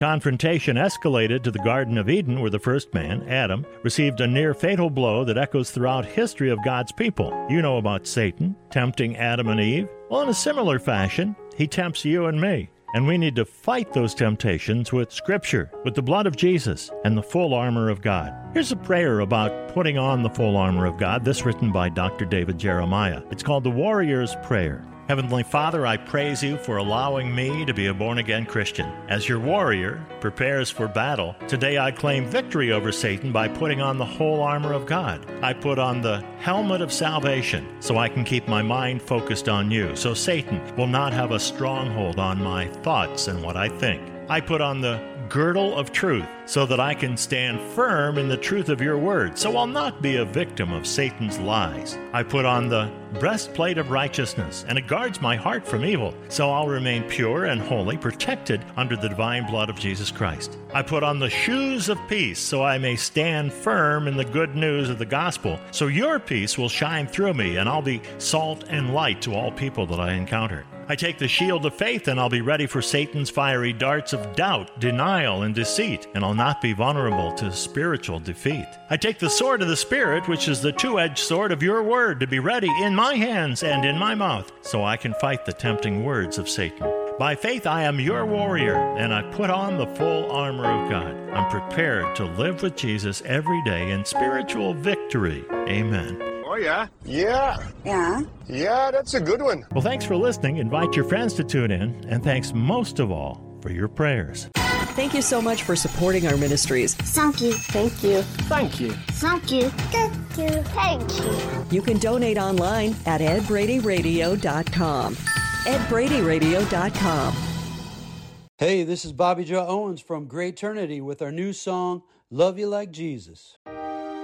Confrontation escalated to the Garden of Eden, where the first man, Adam, received a near-fatal blow that echoes throughout history of God's people. You know about Satan tempting Adam and Eve. Well, in a similar fashion, he tempts you and me. And we need to fight those temptations with Scripture, with the blood of Jesus, and the full armor of God. Here's a prayer about putting on the full armor of God, this written by Dr. David Jeremiah. It's called the Warrior's Prayer. Heavenly Father, I praise you for allowing me to be a born-again Christian. As your warrior prepares for battle, today I claim victory over Satan by putting on the whole armor of God. I put on the helmet of salvation so I can keep my mind focused on you, so Satan will not have a stronghold on my thoughts and what I think. I put on the girdle of truth so that I can stand firm in the truth of your word, so I'll not be a victim of Satan's lies. I put on the breastplate of righteousness, and it guards my heart from evil, so I'll remain pure and holy, protected under the divine blood of Jesus Christ. I put on the shoes of peace so I may stand firm in the good news of the gospel, so your peace will shine through me, and I'll be salt and light to all people that I encounter. I take the shield of faith, and I'll be ready for Satan's fiery darts of doubt, denial, and deceit, and I'll not be vulnerable to spiritual defeat. I take the sword of the Spirit, which is the two-edged sword of your word, to be ready in my hands and in my mouth, so I can fight the tempting words of Satan. By faith, I am your warrior, and I put on the full armor of God. I'm prepared to live with Jesus every day in spiritual victory. Amen. Oh, yeah? Yeah, that's a good one. Well, thanks for listening. Invite your friends to tune in, and thanks most of all for your prayers. Thank you so much for supporting our ministries. Thank you. Thank you. Thank you. Thank you. Thank you. Thank you. You can donate online at edbradyradio.com. edbradyradio.com. Hey, this is Bobby Joe Owens from Great Eternity with our new song, Love You Like Jesus.